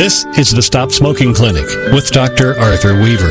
This is the Stop Smoking Clinic with Dr. Arthur Weaver.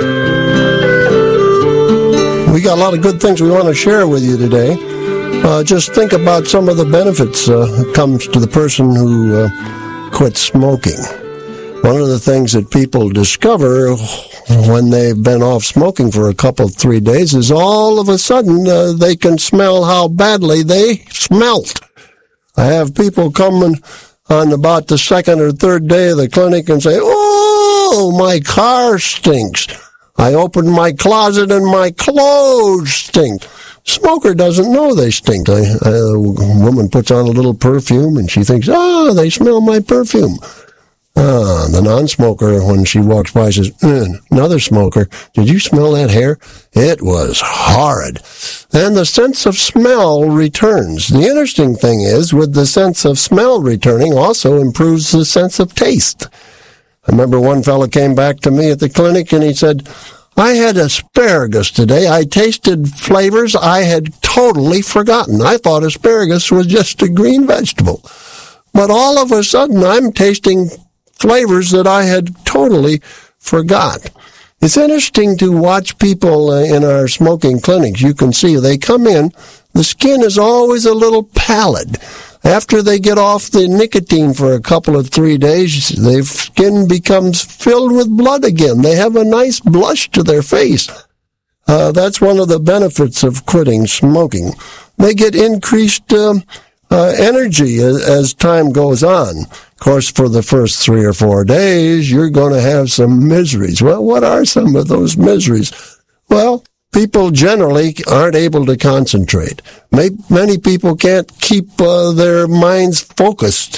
We got a lot of good things we want to share with you today. Just think about some of the benefits that comes to the person who quits smoking. One of the things that people discover when they've been off smoking for a couple, 3 days is all of a sudden they can smell how badly they smelt. I have people coming on about the second or third day of the clinic and say, "Oh, my car stinks. I opened my closet and my clothes stink." Smoker doesn't know they stink. A woman puts on a little perfume and she thinks, "Oh, they smell my perfume." The non-smoker, when she walks by, says, "Another smoker, did you smell that hair? It was horrid." And the sense of smell returns. The interesting thing is, with the sense of smell returning, also improves the sense of taste. I remember one fellow came back to me at the clinic and he said, "I had asparagus today. I tasted flavors I had totally forgotten. I thought asparagus was just a green vegetable. But all of a sudden, I'm tasting flavors that I had totally forgot." It's interesting to watch people in our smoking clinics. You can see they come in, the skin is always a little pallid. After they get off the nicotine for a couple of 3 days, their skin becomes filled with blood again. They have a nice blush to their face. That's one of the benefits of quitting smoking. They get increased energy as time goes on. Of course, for the first 3 or 4 days, you're going to have some miseries. Well, what are some of those miseries? Well, people generally aren't able to concentrate. Many people can't keep their minds focused.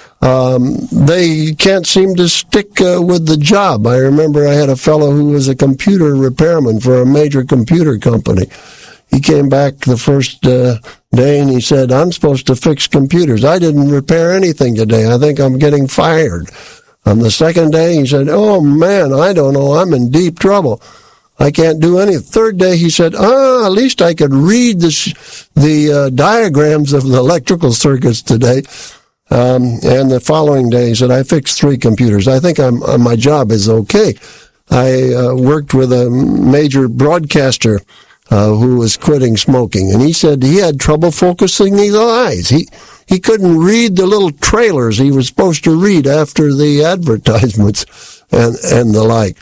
They can't seem to stick with the job. I remember I had a fellow who was a computer repairman for a major computer company. He came back the first day and he said, "I'm supposed to fix computers. I didn't repair anything today. I think I'm getting fired." On the second day, he said, "Oh man, I don't know. I'm in deep trouble. I can't do anything." Third day, he said, "At least I could read the diagrams of the electrical circuits today." And the following day, he said, "I fixed 3 computers. I think my job is okay." I worked with a major broadcaster who was quitting smoking, and he said he had trouble focusing his eyes. He couldn't read the little trailers he was supposed to read after the advertisements and the like.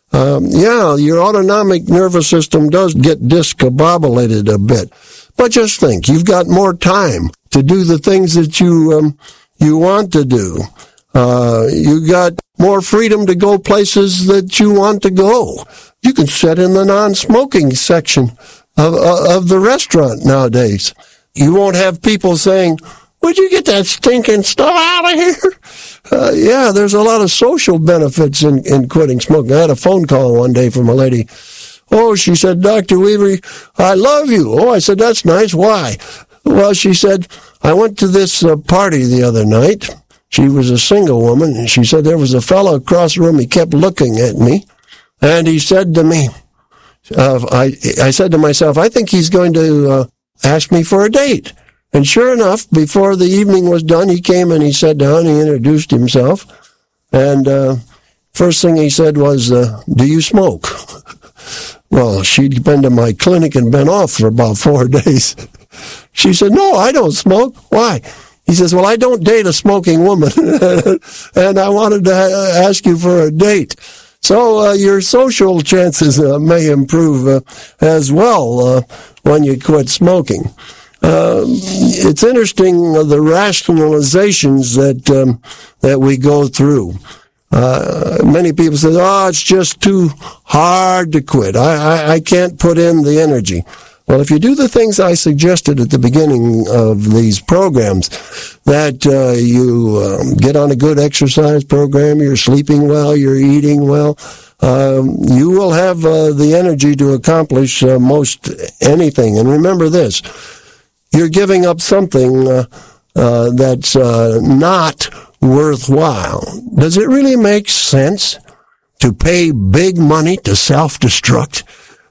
Your autonomic nervous system does get discombobulated a bit. But just think, you've got more time to do the things that you want to do. You got more freedom to go places that you want to go. You can sit in the non-smoking section of the restaurant nowadays. You won't have people saying, "Would you get that stinking stuff out of here?" There's a lot of social benefits in quitting smoking. I had a phone call one day from a lady. "Oh," she said, "Dr. Weaver, I love you." "Oh," I said, "That's nice. Why?" "Well," she said, "I went to this party the other night." She was a single woman, and she said there was a fellow across the room. He kept looking at me, and he said to me, I said to myself, "I think he's going to ask me for a date." And sure enough, before the evening was done, he came and he sat down, he introduced himself, and first thing he said was, "Do you smoke?" Well, she'd been to my clinic and been off for about 4 days. She said, "No, I don't smoke." "Why?" He says, "Well, I don't date a smoking woman, and I wanted to ask you for a date." So your social chances may improve as well when you quit smoking. It's interesting the rationalizations that we go through. Many people say, "Oh, it's just too hard to quit. I can't put in the energy." Well, if you do the things I suggested at the beginning of these programs, that you get on a good exercise program, you're sleeping well, you're eating well, you will have the energy to accomplish most anything. And remember this, you're giving up something that's not worthwhile. Does it really make sense to pay big money to self-destruct?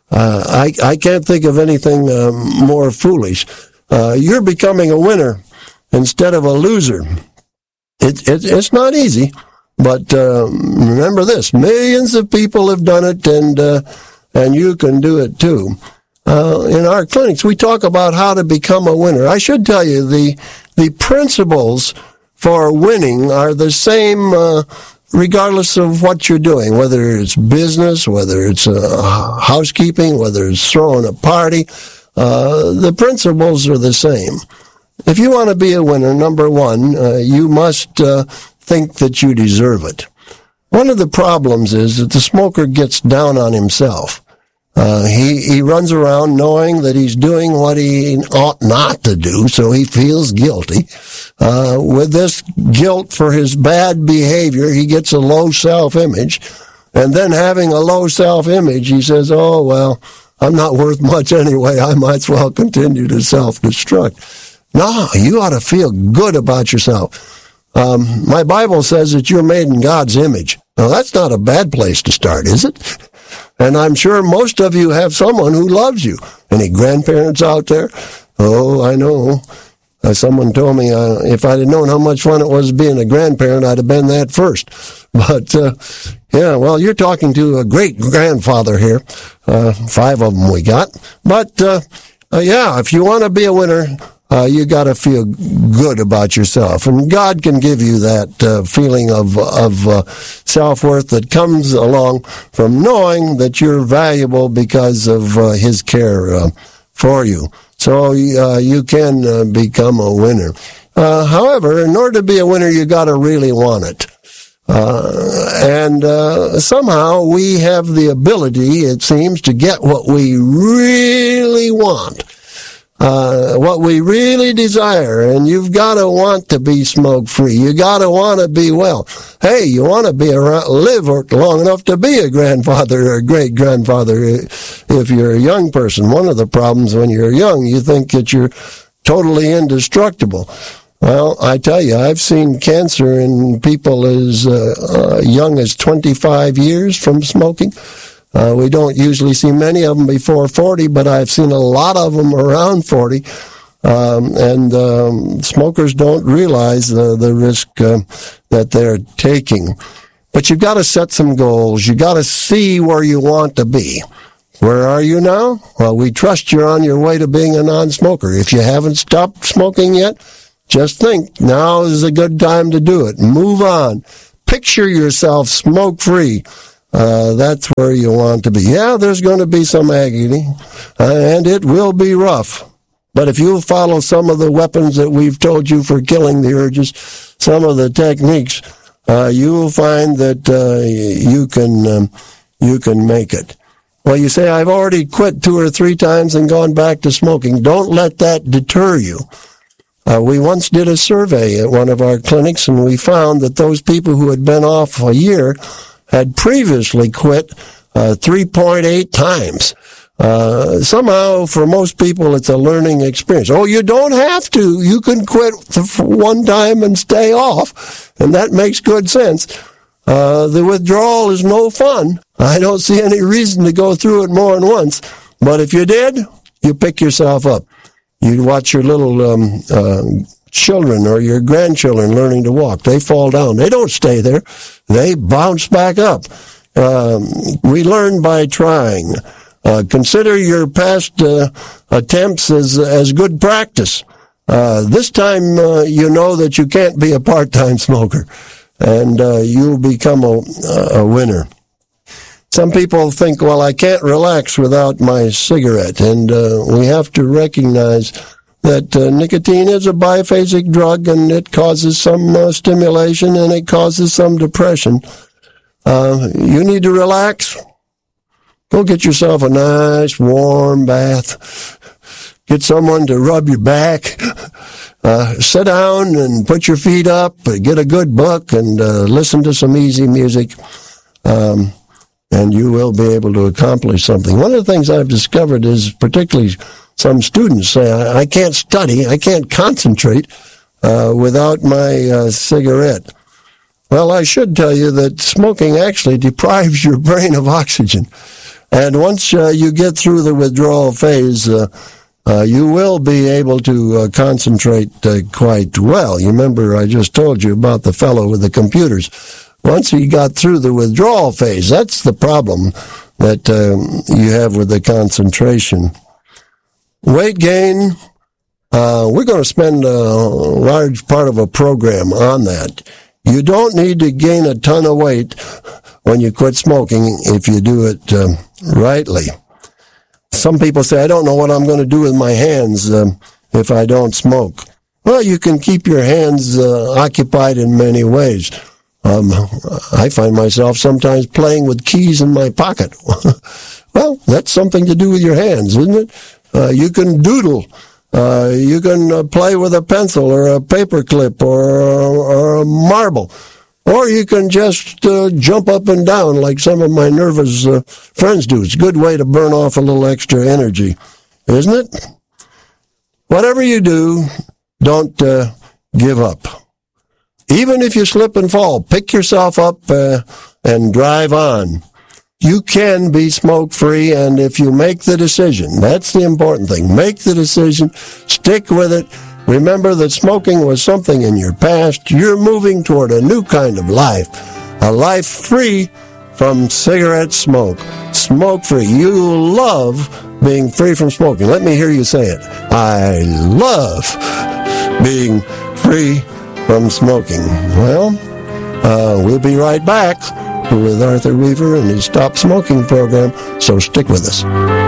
I can't think of anything more foolish. You're becoming a winner instead of a loser. It's not easy, But remember this, millions of people have done it, and you can do it too. In our clinics, we talk about how to become a winner. I should tell you, the principles for winning are the same regardless of what you're doing, whether it's business, whether it's housekeeping, whether it's throwing a party. The principles are the same. If you want to be a winner, number one, you must think that you deserve it. One of the problems is that the smoker gets down on himself. He runs around knowing that he's doing what he ought not to do, so he feels guilty. With this guilt for his bad behavior, he gets a low self-image. And then having a low self-image, he says, oh, well, I'm not worth much anyway. I might as well continue to self-destruct. No, you ought to feel good about yourself. My Bible says that you're made in God's image. Now, that's not a bad place to start, is it? And I'm sure most of you have someone who loves you. Any grandparents out there? Oh, I know. Someone told me if I'd have known how much fun it was being a grandparent, I'd have been that first. But, yeah, well, you're talking to a great-grandfather here. 5 of them we got. But, yeah, if you want to be a winner, you got to feel good about yourself. And God can give you that feeling of self-worth that comes along from knowing that you're valuable because of His care for you. So you can become a winner. However, in order to be a winner, you got to really want it. And somehow we have the ability, it seems, to get what we really want. What we really desire, and you've got to want to be smoke-free. You got to want to be well. Hey, you want to be around, live long enough to be a grandfather or a great-grandfather if you're a young person. One of the problems when you're young, you think that you're totally indestructible. Well, I tell you, I've seen cancer in people as young as 25 years from smoking. We don't usually see many of them before 40, but I've seen a lot of them around 40. And smokers don't realize the risk that they're taking. But you've got to set some goals. You've got to see where you want to be. Where are you now? Well, we trust you're on your way to being a non-smoker. If you haven't stopped smoking yet, just think now is a good time to do it. Move on. Picture yourself smoke-free. That's where you want to be. Yeah, there's going to be some agony, and it will be rough. But if you follow some of the weapons that we've told you for killing the urges, some of the techniques, you will find that you can make it. Well, you say, I've already quit 2 or 3 times and gone back to smoking. Don't let that deter you. We once did a survey at one of our clinics, and we found that those people who had been off a year had previously quit 3.8 times. Somehow, for most people, it's a learning experience. Oh, you don't have to. You can quit one time and stay off, and that makes good sense. The withdrawal is no fun. I don't see any reason to go through it more than once. But if you did, you pick yourself up. You watch your little children or your grandchildren learning to walk. They fall down. They don't stay there. They bounce back up. We learn by trying. Consider your past attempts as good practice. This time you know that you can't be a part-time smoker, and you'll become a winner. Some people think, well, I can't relax without my cigarette, and we have to recognize that nicotine is a biphasic drug, and it causes some stimulation, and it causes some depression. You need to relax. Go get yourself a nice warm bath. Get someone to rub your back. Sit down and put your feet up. Get a good book and listen to some easy music. And you will be able to accomplish something. One of the things I've discovered is particularly some students say, I can't study, I can't concentrate without my cigarette. Well, I should tell you that smoking actually deprives your brain of oxygen. And once you get through the withdrawal phase, you will be able to concentrate quite well. You remember I just told you about the fellow with the computers. once he got through the withdrawal phase. That's the problem that you have with the concentration. Weight gain, we're going to spend a large part of a program on that. You don't need to gain a ton of weight when you quit smoking if you do it rightly. Some people say, I don't know what I'm going to do with my hands if I don't smoke. Well, you can keep your hands occupied in many ways. I find myself sometimes playing with keys in my pocket. Well, that's something to do with your hands, isn't it? You can doodle. You can play with a pencil or a paper clip or a marble. Or you can just jump up and down like some of my nervous friends do. It's a good way to burn off a little extra energy, isn't it? Whatever you do, don't give up. Even if you slip and fall, pick yourself up and drive on. You can be smoke-free, and if you make the decision, that's the important thing. Make the decision, stick with it. Remember that smoking was something in your past. You're moving toward a new kind of life, a life free from cigarette smoke. Smoke-free. You love being free from smoking. Let me hear you say it. I love being free from smoking. Well, we'll be right back with Arthur Weaver and his Stop Smoking program, so stick with us.